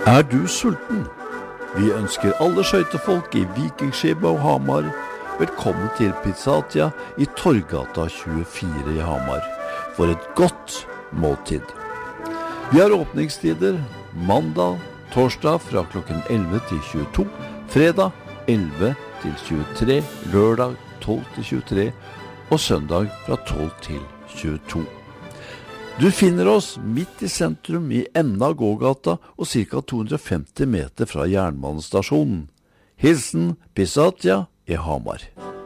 Er du sulten? Vi ønsker alle skøytefolk i Vikingskipet og Hamar velkommen til Pizzatia i Torggata 24 i Hamar for et godt måltid. Vi har åpningstider mandag, torsdag fra klokken 11 til 22, fredag 11 til 23, lørdag 12 til 23 og søndag fra 12 til 22. Du finner oss midt i sentrum i enden av gågata og ca. 250 meter fra jernbanestasjonen. Hilsen Pizzatia i Hamar.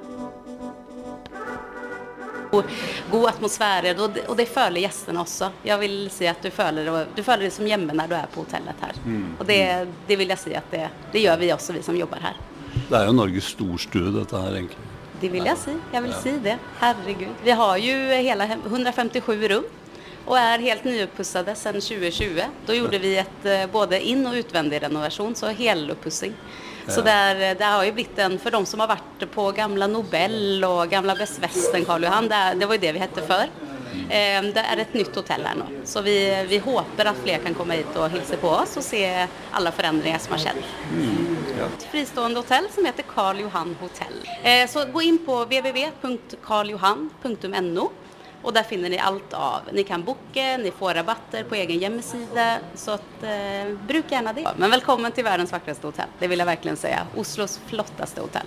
God atmosfär och det føler gästerna också. Jag vill se att du føler det som hjemme när du är på hotellet här. Och det vill jag si att det gör vi också, vi som jobbar här. Det är ju Norges storstue detta här egentligen. Det vill jag si, jag vill si det. Herregud. Vi har ju hela 157 rum. Och är helt nyuppussade sedan 2020. Då gjorde vi ett både in- och utvändig renovation, så heluppussing. Så det har ju blivit för de som har varit på gamla Nobel och gamla Best Western Karl Johan, det var ju det vi hette för. Det är ett nytt hotell här nu. Så vi hoppas att fler kan komma hit och hilsa på oss och se alla förändringar som har skett. Ett fristående hotell som heter Karl Johan Hotel. Så gå in på www.karljohan.no. Och där finner ni allt av. Ni kan boka, ni får rabatter på egen hemsida. Så att, bruk gärna det. Men välkommen till världens vackraste hotell. Det vill jag verkligen säga. Oslos flottaste hotell.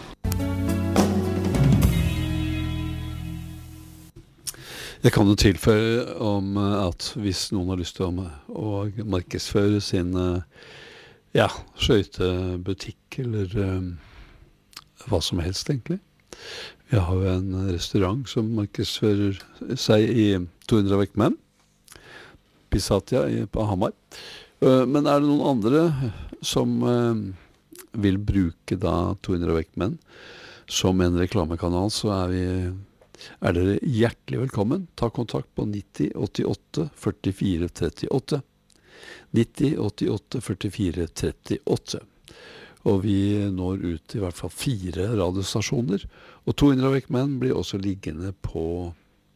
Jeg kan jo tilføye om at hvis noen har lyst til å markedsføre sin skøytebutikk eller hva som helst egentlig. Vi har jo en restaurant som markedsfører seg i 200 Vekkmenn, Pizzatia på Hamar. Men er det noen andre som vil bruke da 200 Vekkmenn som en reklamekanal, så er dere hjertelig velkommen. Ta kontakt på 90 88 44 38. 90 88 44 38. Og vi når ut i hvert fall 4 radiostasjoner. Og 200 Vekkmenn blir også liggende på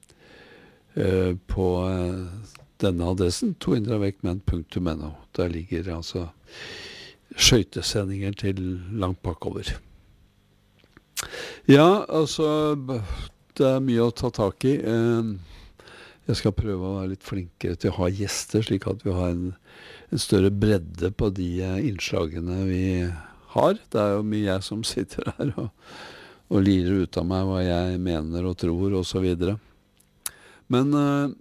denne adressen, 200vekkmenn.no. Der ligger altså skøytesendinger til langt bakover. Ja, altså, det er mye å ta tak i. Jeg skal prøve å være litt flinkere til å ha gjester, slik at vi har en større bredde på de innslagene vi har. Det er jo mye jeg som sitter her og lirer ut av meg hva jeg mener og tror og så videre. Men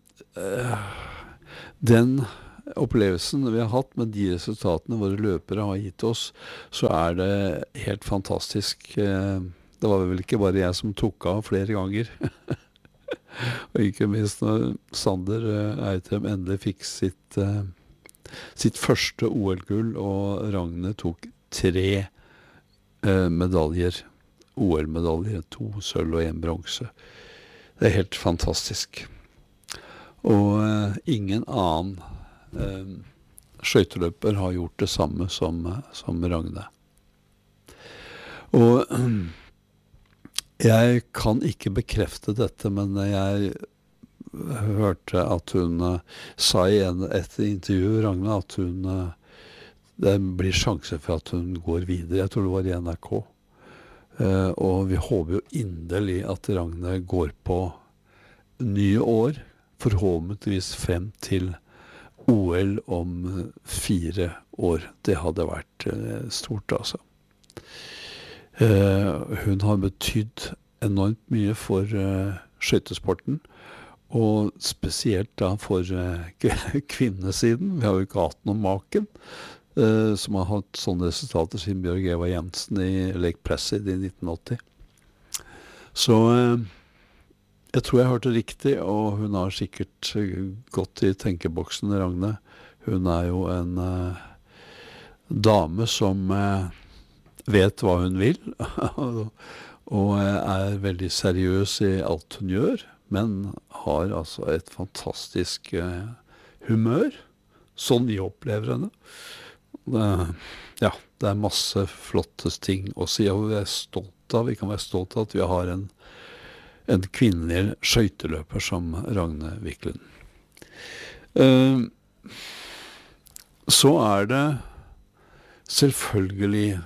den opplevelsen vi har hatt med de resultatene våre løpere har gitt oss, så er det helt fantastisk. Det var vel ikke bare jeg som tok av flere ganger. Og ikke minst når Sander Eitrem endelig fikk sitt første OL-gull, og Ragne tok 3 medaljer, OL-medaljer, 2 sølv og 1 bronse. Det er helt fantastisk. Og ingen annen skøyteløper har gjort det samme som Ragne. Og jeg kan ikke bekrefte dette, men jeg hørte at hun sa i et intervju, Ragne, at det blir sjanse for at hun går videre. Jeg tror det var i NRK. Og vi håper jo inderlig at Ragne går på nye år, forhåpentligvis frem til OL om 4 år. Det hadde vært stort, altså. Hun har betydd enormt mye for skøytesporten, og spesielt da for kvinnesiden. Vi har jo ikke hatt noen maken som har hatt sånne resultater siden Bjørg Eva Jensen i Lake Placid i 1980. Så jeg tror jeg hørte riktig, og hun har sikkert gått i tenkeboksen, Ragne. Hun er jo en dame som vet hva hun vil, og er veldig seriøs i alt hun gjør, men har altså et fantastisk humør, sånn vi opplever henne. Det er masse flotte ting å si, og vi kan være stolt av at vi har en kvinnelig skøyteløper som Ragne Wiklund. Så det selvfølgelig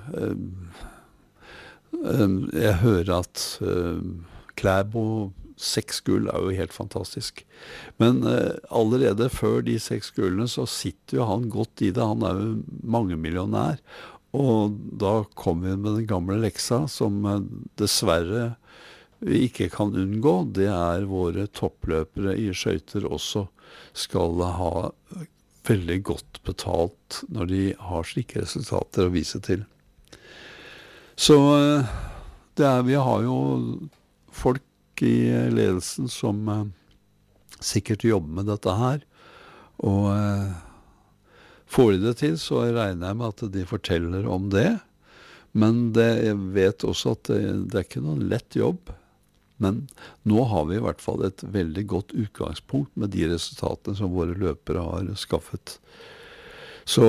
jeg hører at Klæbo 6 gull jo helt fantastisk. Men allerede før de 6 gullene så sitter jo han godt i det. Han jo mangemillionær. Og da kommer vi med den gamle leksa som dessverre vi ikke kan unngå. Det våre toppløpere i skøyter også skal ha veldig godt betalt når de har slike resultater å vise til. Så vi har jo folk i ledelsen som sikkert jobber med dette her, og får de det til, så regner jeg med at de forteller om det. Men jeg vet også at det ikke noen lett jobb. Men nå har vi i hvert fall et veldig godt utgangspunkt med de resultatene som våre løpere har skaffet. Så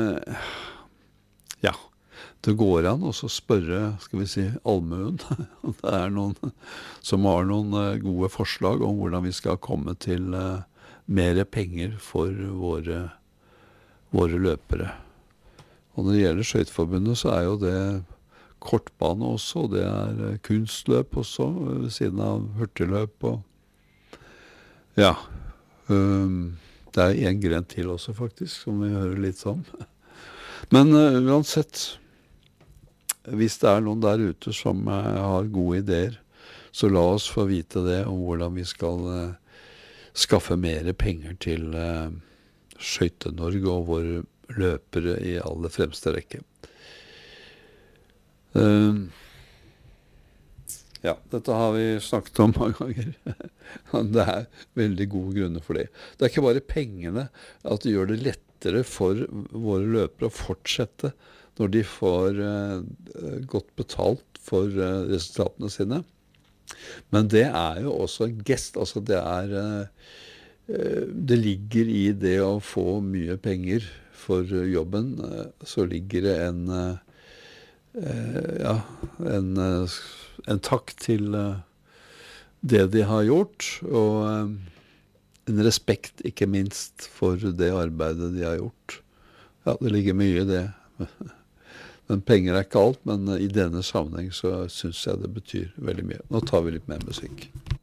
ja, det går an også spørre, skal vi si, allmuen. Det noen som har noen gode forslag om hvordan vi skal komme til mer penger for våre løpere. Og når det gjelder Skøyteforbundet, så jo det kortbane også, og det kunstløp også, ved siden av hurtigløp. Og ja, det en gren til også faktisk, som vi hører litt om. Men uansett, hvis det noen der ute som har gode ideer, så la oss få vite det, om hvordan vi skal skaffe mer penger til Skøyte-Norge og våre løpere i aller fremste rekke. Ja, dette har vi snakket om mange ganger. Det veldig gode grunner for det. Det ikke bare pengene, at det gjør det lettere for våre løpere å fortsette når de får godt betalt for resultatene sine. Men det jo også en gest, altså det ligger i det å få mye penger for jobben, så ligger det en takk til det de har gjort, og en respekt ikke minst for det arbeidet de har gjort. Ja, det ligger mye i det. Men penger ikke alt, men i denne sammenheng så synes jeg det betyr veldig mye. Nå tar vi litt mer musikk.